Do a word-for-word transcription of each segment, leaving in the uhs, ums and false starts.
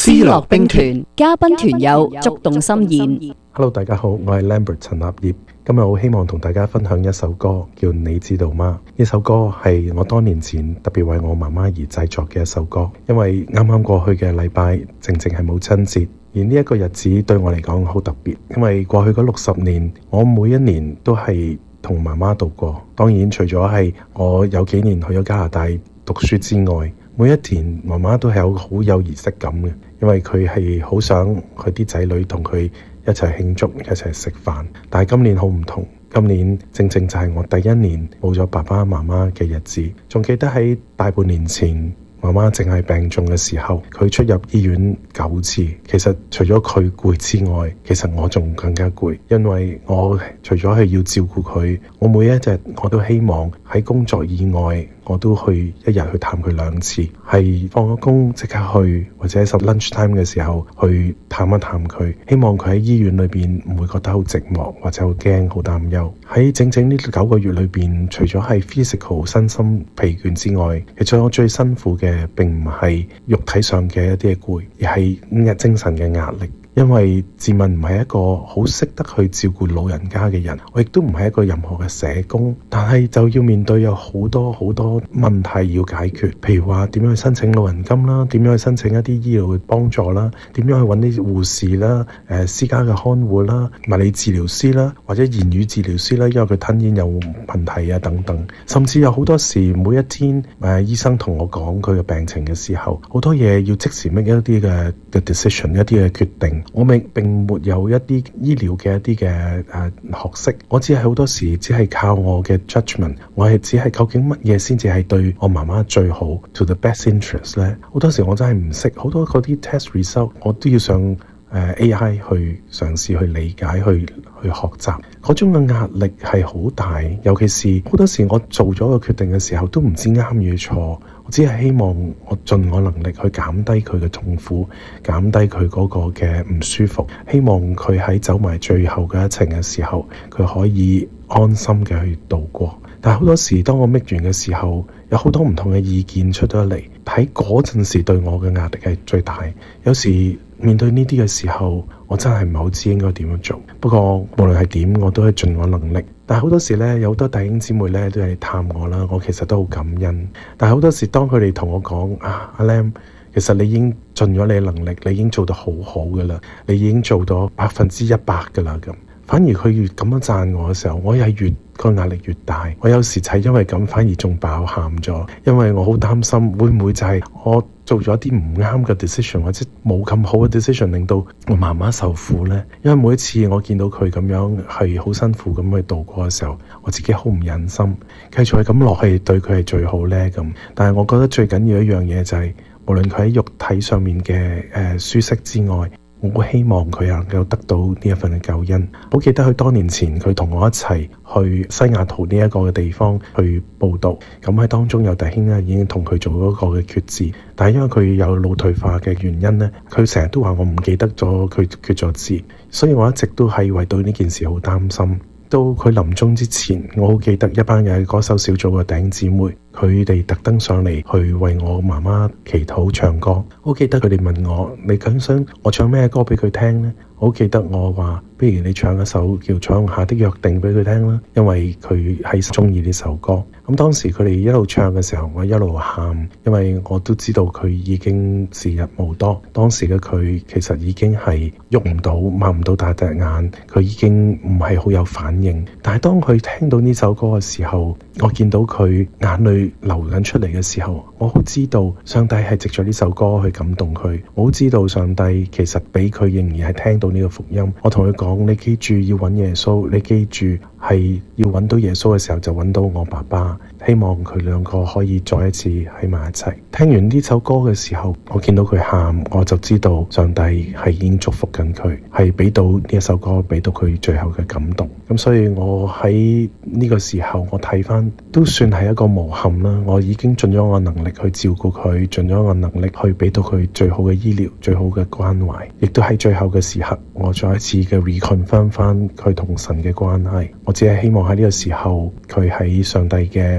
思樂兵團嘉賓團友觸動心弦。 Hello， 大家好，我係 Lambert 陳立業。今日好希望同大家分享一首歌，叫你知道嗎？呢首歌係我多年前特別為我媽媽而製作嘅一首歌，因為啱啱過去嘅禮拜正正係母親節，而呢一個日子對我嚟講好特別，因為過去嗰六十年，我每一年都係同媽媽度過。當然，除咗係我有幾年去咗加拿大讀書之外，每一年媽媽都係有好有儀式感嘅，因為佢係好想佢啲仔女同佢一齊慶祝，一齊食飯。但係今年好唔同，今年正正就係我第一年冇咗爸爸媽媽嘅日子。仲記得喺大半年前，媽媽正係病重嘅時候，佢出入醫院九次。其實除咗佢攰之外，其實我仲更加攰，因為我除咗係要照顧佢，我每一日我都希望喺工作以外，我都去一日去探佢兩次，係放咗工即刻去，或者十 lunch time 嘅時候去探一探佢，希望佢喺醫院裏邊唔會覺得好寂寞或者好驚好擔憂。喺整整呢九個月裏邊，除咗係 physical 身心疲倦之外，其實我最辛苦嘅並唔係肉體上嘅一啲嘅攰，而係精神嘅壓力。因為自問唔係一個好識得去照顧老人家嘅人，我亦都唔係一個任何嘅社工，但係就要面對有好多好多問題要解決，譬如話點樣去申請老人金啦，點樣去申請一啲醫療嘅幫助啦，點樣去揾啲護士啦、誒私家嘅看護啦、物理治療師啦，或者言語治療師啦，因為佢吞咽有問題啊等等，甚至有好多時每一天誒、呃、醫生同我講佢嘅病情嘅時候，好多嘢要即時 make 一啲嘅嘅 decision， 一啲嘅決定。我並並沒有一啲醫療嘅一啲嘅誒學識，我只係好多時只係靠我嘅 judgment， 我係只係究竟乜嘢先至係對我媽媽最好 to the best interest 咧？好多時我真係唔識，好多嗰啲 test result 我都要上誒、呃、A I 去嘗試去理解去去學習，嗰種嘅壓力係好大，尤其是好多時我做咗個決定嘅時候都唔知啱與錯。只係希望我盡我能力去減低佢嘅痛苦，減低佢嗰個嘅唔舒服，希望佢喺走埋最後嘅一程嘅時候，佢可以安心嘅去度過。但係好多時當我 make 完嘅時候，有好多唔同嘅意見出咗嚟，喺嗰陣時對我嘅壓力係最大。有時面對呢啲嘅時候，我真係唔係好知應該點樣做。不過無論係點，我都係盡我能力。但係好多時咧，有好多弟兄姊妹咧都係探我啦，我其實都好感恩。但係好多時當佢哋同我講啊，阿 Lam， 其實你已經盡咗你嘅能力，你已經做得好好噶啦，你已經做到百分之一百噶啦咁。反而佢越咁樣讚我嘅時候，我又係越個壓力越大。我有時就係因為咁，反而仲爆喊咗，因為我好擔心會唔會就係我做咗啲唔啱嘅 decision， 或者冇咁好嘅 decision， 令到我媽媽受苦呢？因為每一次我見到佢咁樣係好辛苦咁去度過嘅時候，我自己好唔忍心，繼續係咁落去對佢係最好呢。咁。但係我覺得最緊要一樣嘢就係、是，無論佢喺肉體上面嘅誒、呃、舒適之外，我希望佢能夠得到呢一份嘅救恩。好記得佢多年前佢同我一齊去西雅圖呢一個嘅地方去報道，咁喺當中有弟兄咧已經同佢做咗個嘅決志，但係因為佢有腦退化嘅原因咧，佢成日都話我唔記得咗佢決咗志，所以我一直都係為到呢件事好擔心。到佢臨終之前，我好記得一班嘅歌手小組嘅弟兄姊妹，佢哋特登上嚟去為我媽媽祈禱唱歌。好記得佢哋問我：你究竟想我唱咩歌俾佢聽呢？好記得我話：不如你唱一首叫《彩虹下的約定》俾佢聽啦，因為佢係鍾意呢首歌。咁當時佢哋一路唱嘅時候，我一路喊，因為我都知道佢已經時日無多。當時嘅佢其實已經係喐唔到，擘唔到大隻眼，佢已經唔係好有反應。但係當佢聽到呢首歌嘅時候，我見到佢眼淚流緊出嚟嘅時候，我好知道上帝係藉著呢首歌去感動佢。我好知道上帝其實俾佢仍然係聽到呢個福音。我同佢講：你記住要揾耶穌，你記住係要揾到耶穌嘅時候就揾到我爸爸。希望佢兩個可以再一次喺埋一齊。聽完呢首歌嘅時候，我見到佢喊，我就知道上帝係已經祝福緊佢，係俾到呢一首歌俾到佢最後嘅感動。咁所以我喺呢個時候我睇翻都算係一個無憾啦。我已經盡咗我能力去照顧佢，盡咗我能力去俾到佢最好嘅醫療、最好嘅關懷，亦都喺最後嘅時刻我再一次嘅 reconfirm 翻佢同神嘅關係。我只係希望喺呢個時候佢喺上帝嘅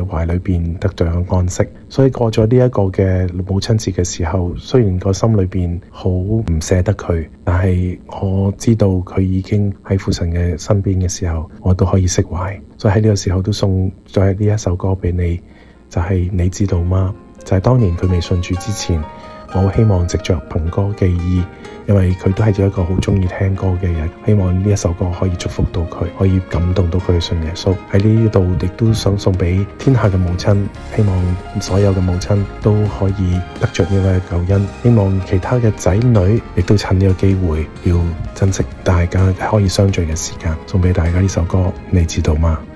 懷裏邊得到安息。所以過咗呢一個嘅母親節嘅時候，雖然個心裏邊好唔捨得佢，但係我知道佢已經喺父神嘅身邊嘅時候，我都可以釋懷。所以喺呢個時候都送咗呢一首歌俾你，就係你知道嗎？就係當年佢未信主之前，我好希望藉着憑歌寄意，因為佢都係一個好鍾意聽歌嘅人，希望呢一首歌可以祝福到佢，可以感動到佢信耶穌。喺呢度亦都想送俾天下嘅母親，希望所有嘅母親都可以得着呢個救恩，希望其他嘅仔女亦都趁呢個機會要珍惜大家可以相聚嘅時間，送俾大家呢首歌，你知道嗎？